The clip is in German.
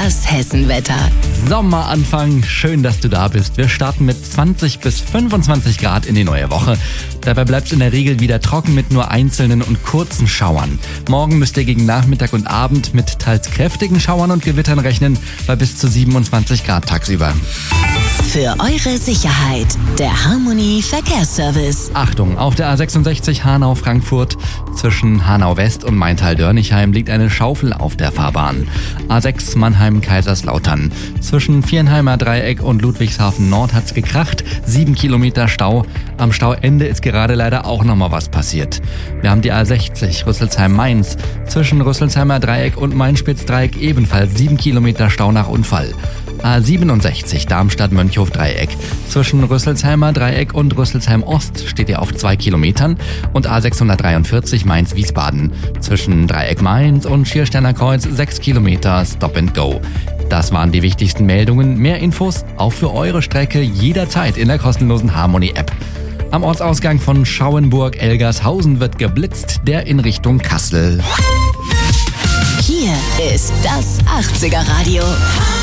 Das Hessenwetter. Sommeranfang, schön, dass du da bist. Wir starten mit 20 bis 25 Grad in die neue Woche. Dabei bleibt es in der Regel wieder trocken mit nur einzelnen und kurzen Schauern. Morgen müsst ihr gegen Nachmittag und Abend mit teils kräftigen Schauern und Gewittern rechnen, bei bis zu 27 Grad tagsüber. Für eure Sicherheit, der Harmony Verkehrsservice. Achtung, auf der A66 Hanau-Frankfurt zwischen Hanau-West und Maintal-Dörnichheim liegt eine Schaufel auf der Fahrbahn. A6 Mannheim-Kaiserslautern. Zwischen Viernheimer Dreieck und Ludwigshafen-Nord hat's gekracht, 7 Kilometer Stau. Am Stauende ist gerade leider auch nochmal was passiert. Wir haben die A60 Rüsselsheim-Mainz. Zwischen Rüsselsheimer Dreieck und Main-Spitz-Dreieck ebenfalls 7 Kilometer Stau nach Unfall. A67 Darmstadt-Mönchhof-Dreieck. Zwischen Rüsselsheimer Dreieck und Rüsselsheim-Ost steht ihr auf 2 Kilometern und A643 Mainz-Wiesbaden. Zwischen Dreieck Mainz und Schiersteiner Kreuz 6 Kilometer Stop and Go. Das waren die wichtigsten Meldungen. Mehr Infos auch für eure Strecke jederzeit in der kostenlosen Harmony-App. Am Ortsausgang von Schauenburg-Elgershausen wird geblitzt, der in Richtung Kassel. Hier ist das 80er Radio.